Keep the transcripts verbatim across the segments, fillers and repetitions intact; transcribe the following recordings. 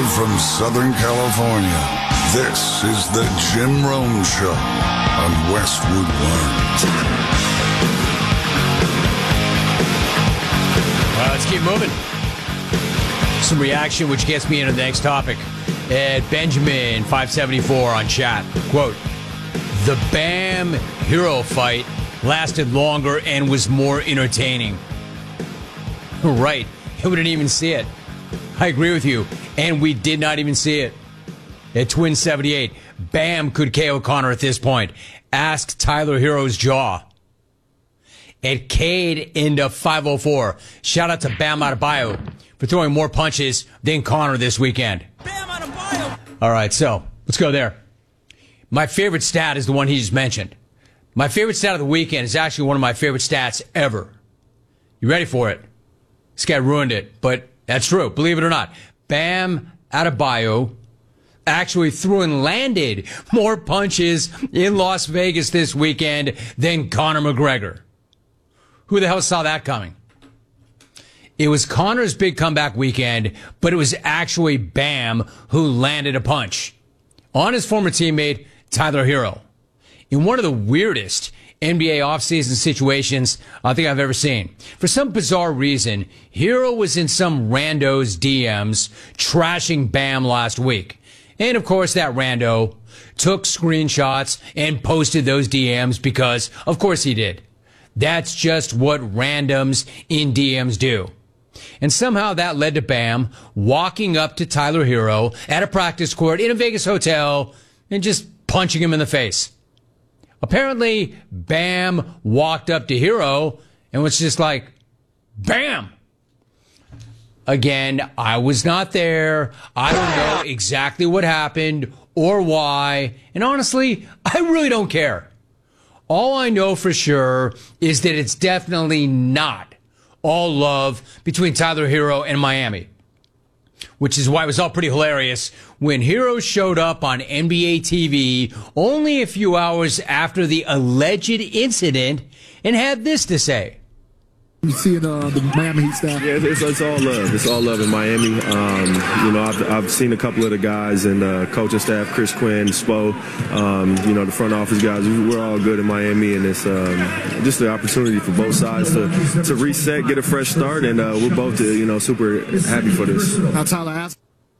Live from Southern California, this is the Jim Rome Show on Westwood One. Uh, let's keep moving. Some reaction, which gets me into the next topic. At Benjamin five seventy-four on chat, quote, "The Bam hero fight lasted longer and was more entertaining." Right. We didn't even see it. I agree with you. And we did not even see it. At Twin seventy-eight, Bam could K O Conor at this point. Ask Tyler Hero's jaw. At Cade into five oh four, shout out to Bam Adebayo for throwing more punches than Conor this weekend. Bam Adebayo! All right, so let's go there. My favorite stat is the one he just mentioned. My favorite stat of the weekend is actually one of my favorite stats ever. You ready for it? This guy ruined it, but that's true. Believe it or not. Bam Adebayo actually threw and landed more punches in Las Vegas this weekend than Conor McGregor. Who the hell saw that coming? It was Conor's big comeback weekend, but it was actually Bam who landed a punch on his former teammate, Tyler Hero, in one of the weirdest N B A offseason situations I think I've ever seen. For some bizarre reason, Hero was in some rando's D Ms trashing Bam last week. And of course, that rando took screenshots and posted those D Ms because, of course, he did. That's just what randoms in D Ms do. And somehow that led to Bam walking up to Tyler Hero at a practice court in a Vegas hotel and just punching him in the face. Apparently, Bam walked up to Hero and was just like, Bam! Again, I was not there. I don't know exactly what happened or why. And honestly, I really don't care. All I know for sure is that it's definitely not all love between Tyler Hero and Miami. Which is why it was all pretty hilarious when Hero showed up on N B A T V only a few hours after the alleged incident and had this to say. You see it, uh, the Miami Heat staff? Yeah, it's, it's all love. It's all love in Miami. Um, you know, I've, I've seen a couple of the guys and uh, coaching staff, Chris Quinn, Spo, um, you know, the front office guys. We're all good in Miami, and it's um, just the opportunity for both sides to, to reset, get a fresh start, and uh, we're both, uh, you know, super happy for this. Now, Tyler asked.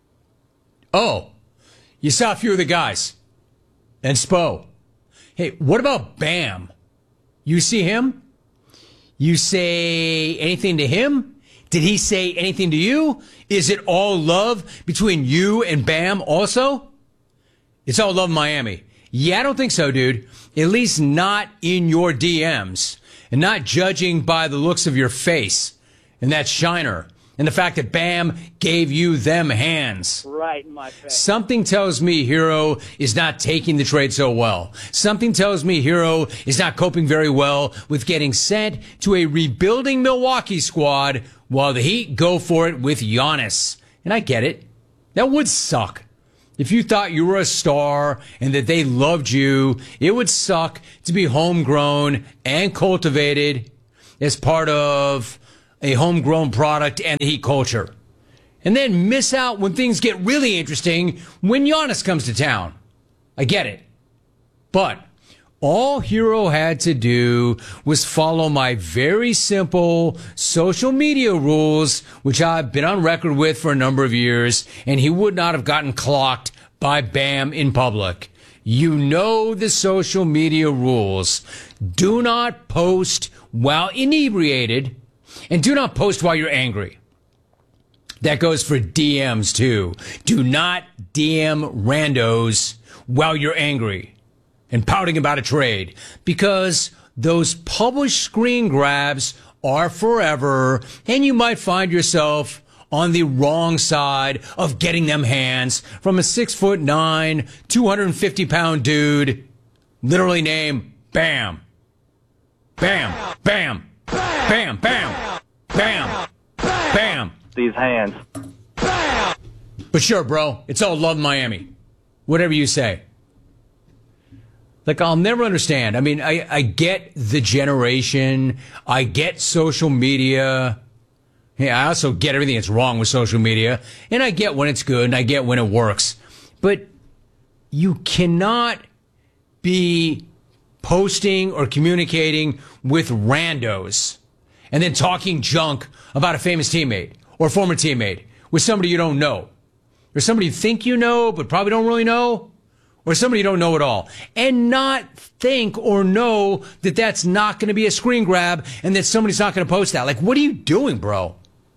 Oh, you saw a few of the guys. And Spo. Hey, what about Bam? You see him? You say anything to him? Did he say anything to you? Is it all love between you and Bam also? It's all love in Miami. Yeah, I don't think so, dude. At least not in your D Ms. And not judging by the looks of your face. And that shiner. And the fact that Bam gave you them hands. Right in my face. Something tells me Hero is not taking the trade so well. Something tells me Hero is not coping very well with getting sent to a rebuilding Milwaukee squad while the Heat go for it with Giannis. And I get it. That would suck. If you thought you were a star and that they loved you, it would suck to be homegrown and cultivated as part of a homegrown product and the Heat culture. And then miss out when things get really interesting when Giannis comes to town. I get it. But all Hero had to do was follow my very simple social media rules, which I've been on record with for a number of years, and he would not have gotten clocked by Bam in public. You know the social media rules. Do not post while inebriated. And do not post while you're angry. That goes for D Ms too. Do not D M randos while you're angry and pouting about a trade, because those published screen grabs are forever, and you might find yourself on the wrong side of getting them hands from a six foot nine, two hundred fifty pound dude, literally named Bam. Bam. Bam. Bam. Bam. Bam. Bam. These hands. But sure, bro, it's all love Miami. Whatever you say. Like, I'll never understand. I mean, I, I get the generation. I get social media. Yeah, I also get everything that's wrong with social media, and I get when it's good, and I get when it works. But you cannot be posting or communicating with randos and then talking junk about a famous teammate or former teammate with somebody you don't know, or somebody you think you know but probably don't really know, or somebody you don't know at all, and not think or know that that's not going to be a screen grab and that somebody's not going to post that. Like, what are you doing, bro?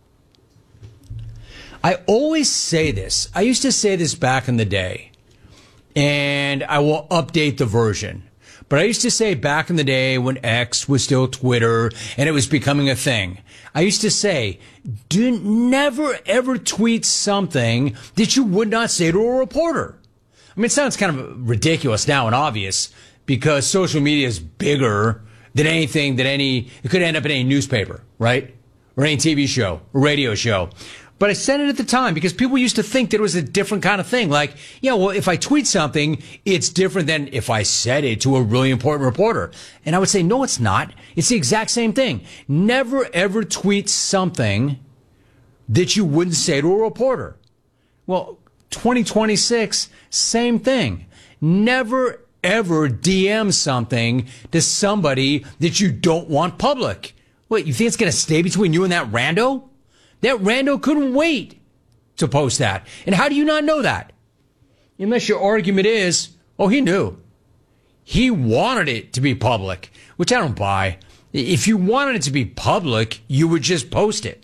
I always say this. I used to say this back in the day, and I will update the version. But I used to say back in the day when X was still Twitter and it was becoming a thing, I used to say, do never ever tweet something that you would not say to a reporter. I mean, it sounds kind of ridiculous now and obvious because social media is bigger than anything that any, it could end up in any newspaper, right? Or any T V show, or radio show. But I said it at the time because people used to think that it was a different kind of thing. Like, yeah, well, if I tweet something, it's different than if I said it to a really important reporter. And I would say, no, it's not. It's the exact same thing. Never, ever tweet something that you wouldn't say to a reporter. Well, twenty twenty-six, same thing. Never, ever D M something to somebody that you don't want public. Wait, you think it's going to stay between you and that rando? That rando couldn't wait to post that. And how do you not know that? Unless your argument is, oh, he knew. He wanted it to be public, which I don't buy. If you wanted it to be public, you would just post it.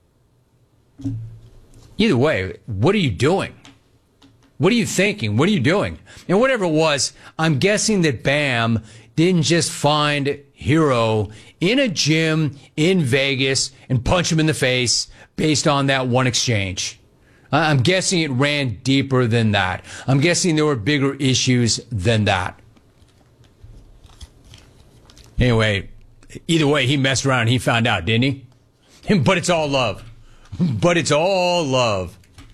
Either way, what are you doing? What are you thinking? What are you doing? And whatever it was, I'm guessing that Bam didn't just find Hero in a gym in Vegas and punch him in the face based on that one exchange. I'm guessing it ran deeper than that. I'm guessing there were bigger issues than that. Anyway, either way, he messed around and he found out, didn't he? But it's all love. But it's all love.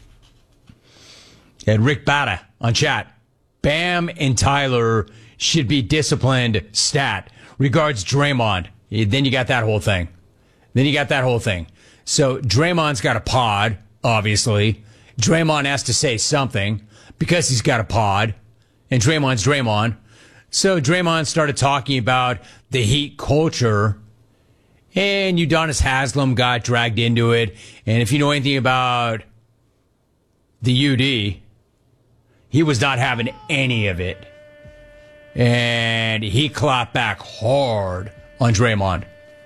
And Rick Bata on chat. Bam and Tyler should be disciplined stat. Regards Draymond. Then you got that whole thing. Then you got that whole thing. So Draymond's got a pod, obviously. Draymond has to say something because he's got a pod. And Draymond's Draymond. So Draymond started talking about the Heat culture. And Udonis Haslem got dragged into it. And if you know anything about the U D, he was not having any of it. And he clapped back hard on Draymond.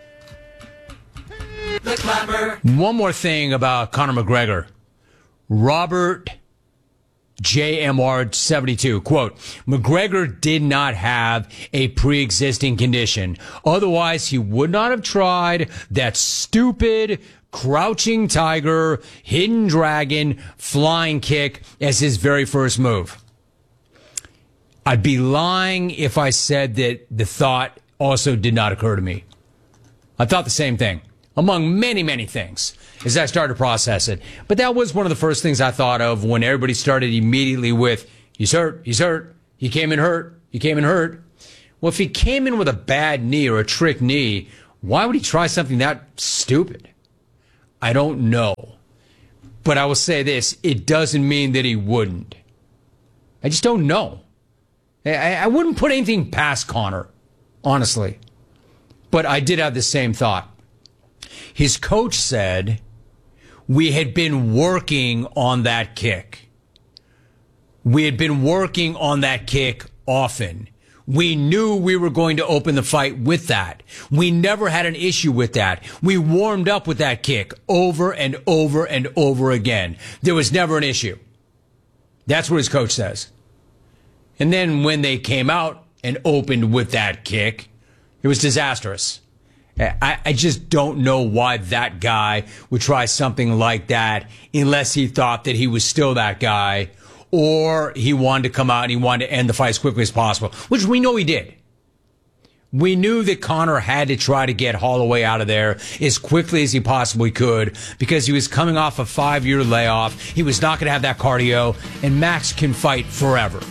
The clapper. One more thing about Conor McGregor. Robert J M R seventy-two, quote, McGregor did not have a pre-existing condition. Otherwise, he would not have tried that stupid crouching tiger, hidden dragon, flying kick as his very first move. I'd be lying if I said that the thought also did not occur to me. I thought the same thing, among many, many things, as I started to process it. But that was one of the first things I thought of when everybody started immediately with, he's hurt, he's hurt, he came in hurt, he came in hurt. Well, if he came in with a bad knee or a trick knee, why would he try something that stupid? I don't know. But I will say this, it doesn't mean that he wouldn't. I just don't know. I, I wouldn't put anything past Conor, honestly. But I did have the same thought. His coach said we had been working on that kick. We had been working on that kick often. We knew we were going to open the fight with that. We never had an issue with that. We warmed up with that kick over and over and over again. There was never an issue. That's what his coach says. And then when they came out and opened with that kick, it was disastrous. I, I just don't know why that guy would try something like that unless he thought that he was still that guy or he wanted to come out and he wanted to end the fight as quickly as possible, which we know he did. We knew that Conor had to try to get Holloway out of there as quickly as he possibly could because he was coming off a five-year layoff. He was not going to have that cardio, and Max can fight forever.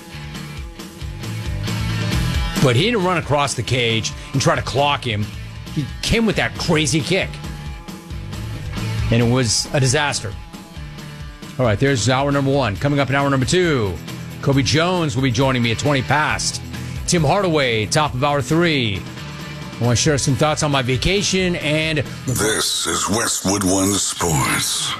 But he didn't run across the cage and try to clock him. He came with that crazy kick. and it was a disaster. All right, there's hour number one. Coming up in hour number two, Kobe Jones will be joining me at twenty past. Tim Hardaway, top of hour three. I want to share some thoughts on my vacation and... This is Westwood One Sports.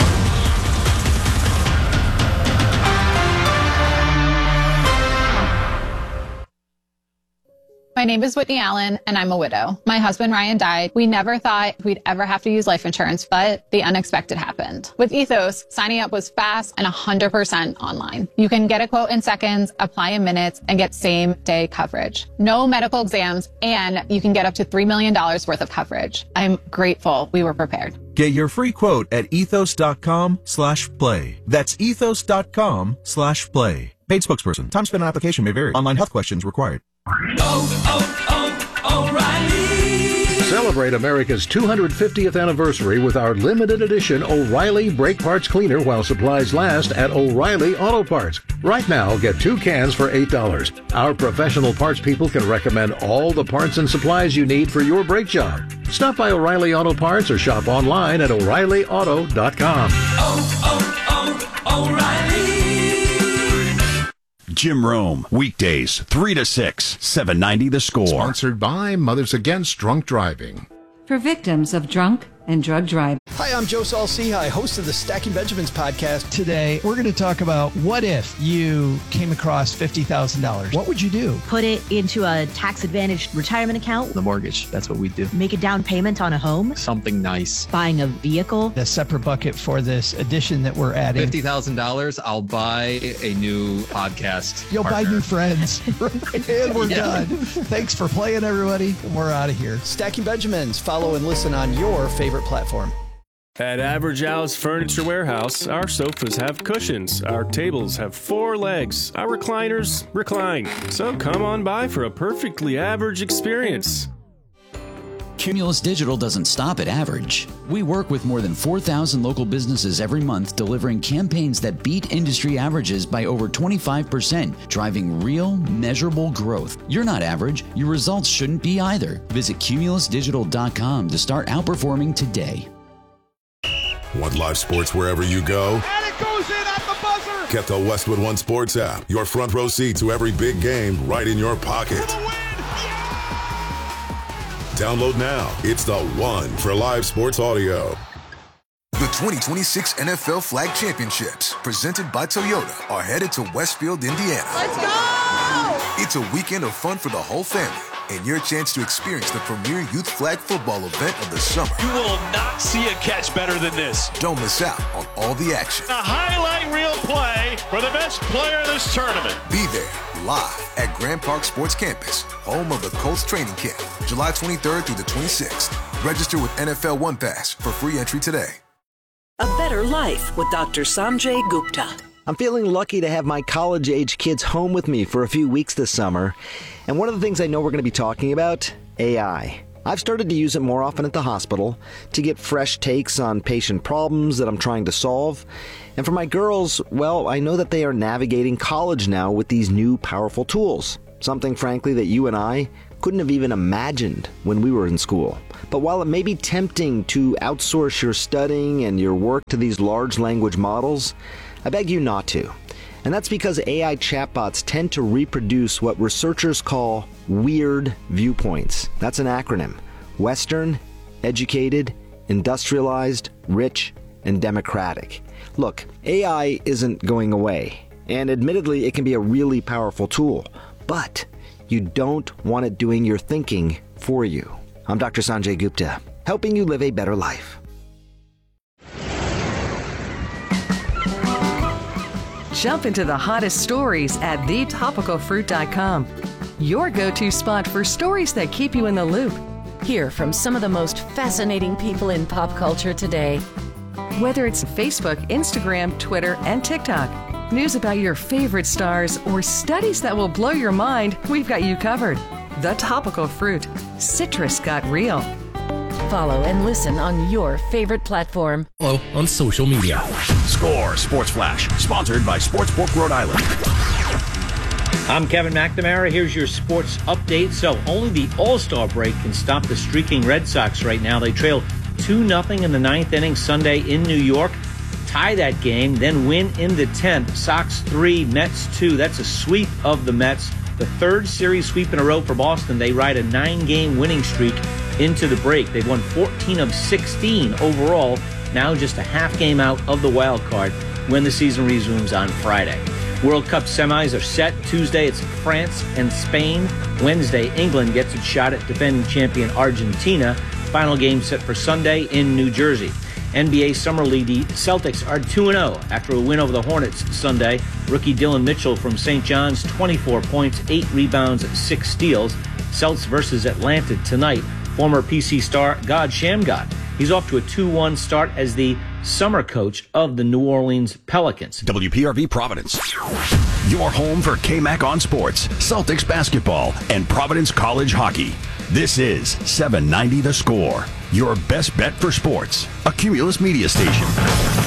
My name is Whitney Allen, and I'm a widow. My husband, Ryan, died. We never thought we'd ever have to use life insurance, but the unexpected happened. With Ethos, signing up was fast and one hundred percent online. You can get a quote in seconds, apply in minutes, and get same-day coverage. No medical exams, and you can get up to three million dollars worth of coverage. I'm grateful we were prepared. Get your free quote at ethos.com slash play. That's ethos.com slash play. Paid spokesperson. Time spent on application may vary. Online health questions required. Oh, oh, oh, O'Reilly! Celebrate America's two hundred fiftieth anniversary with our limited edition O'Reilly Brake Parts Cleaner while supplies last at O'Reilly Auto Parts. Right now, get two cans for eight dollars. Our professional parts people can recommend all the parts and supplies you need for your brake job. Stop by O'Reilly Auto Parts or shop online at O'Reilly Auto dot com. Oh, oh, oh, O'Reilly! Jim Rome, weekdays, three to six, seven ninety The Score. Sponsored by Mothers Against Drunk Driving. For victims of drunk and drug driving. Hi, I'm Joe Saul-Sehy, host of the Stacking Benjamins podcast. Today, we're going to talk about what if you came across fifty thousand dollars. What would you do? Put it into a tax-advantaged retirement account. The mortgage, that's what we do. Make a down payment on a home. Something nice. Buying a vehicle. A separate bucket for this edition that we're adding. fifty thousand dollars, I'll buy a new podcast You'll partner. buy new friends. And we're yeah. done. Thanks for playing, everybody. We're out of here. Stacking Benjamins. Follow and listen on your favorite platform. At Average Al's Furniture Warehouse, our sofas have cushions, our tables have four legs, our recliners recline. So come on by for a perfectly average experience. Cumulus Digital doesn't stop at average. We work with more than four thousand local businesses every month, delivering campaigns that beat industry averages by over twenty-five percent, driving real, measurable growth. You're not average. Your results shouldn't be either. Visit cumulus digital dot com to start outperforming today. Want live sports wherever you go? And it goes in at the buzzer! Get the Westwood One Sports app. Your front row seat to every big game right in your pocket. Download now. It's the one for live sports audio. The twenty twenty-six N F L Flag Championships, presented by Toyota, are headed to Westfield, Indiana. Let's go! It's a weekend of fun for the whole family, and your chance to experience the premier youth flag football event of the summer. You will not see a catch better than this. Don't miss out on all the action. A highlight reel play for the best player in this tournament. Be there, live at Grand Park Sports Campus, home of the Colts training camp, July twenty-third through the twenty-sixth. Register with N F L One Pass for free entry today. A better life with Doctor Sanjay Gupta. I'm feeling lucky to have my college-age kids home with me for a few weeks this summer. And one of the things I know we're going to be talking about, A I. I've started to use it more often at the hospital to get fresh takes on patient problems that I'm trying to solve. And for my girls, well, I know that they are navigating college now with these new powerful tools. Something, frankly, that you and I couldn't have even imagined when we were in school. But while it may be tempting to outsource your studying and your work to these large language models, I beg you not to. And that's because A I chatbots tend to reproduce what researchers call weird viewpoints. That's an acronym. Western, educated, industrialized, rich, and democratic. Look, A I isn't going away. And admittedly, it can be a really powerful tool. But you don't want it doing your thinking for you. I'm Doctor Sanjay Gupta, helping you live a better life. Jump into the hottest stories at the topical fruit dot com. Your go-to spot for stories that keep you in the loop. Hear from some of the most fascinating people in pop culture today. Whether it's Facebook, Instagram, Twitter, and TikTok, news about your favorite stars, or studies that will blow your mind, we've got you covered. The Topical Fruit. Citrus got real. Follow and listen on your favorite platform. Follow on social media. Score Sports Flash, sponsored by Sportsbook Rhode Island. I'm Kevin McNamara. Here's your sports update. So only the All-Star break can stop the streaking Red Sox right now. They trail two nothing in the ninth inning Sunday in New York. Tie that game, then win in the tenth. Sox three, Mets two. That's a sweep of the Mets. The third series sweep in a row for Boston. They ride a nine-game winning streak into the break. They've won fourteen of sixteen overall, now just a half game out of the wild card when the season resumes on Friday. World Cup semis are set. Tuesday, it's France and Spain. Wednesday, England gets its shot at defending champion Argentina. Final game set for Sunday in New Jersey. N B A Summer League, the Celtics are two and oh after a win over the Hornets Sunday. Rookie Dylan Mitchell from Saint John's, twenty-four points, eight rebounds, six steals. Celts versus Atlanta tonight. Former P C star God Shamgod. He's off to a two one start as the summer coach of the New Orleans Pelicans. W P R V Providence. Your home for K-Mac on sports, Celtics basketball, and Providence College hockey. This is seven ninety The Score, your best bet for sports, a Cumulus media station.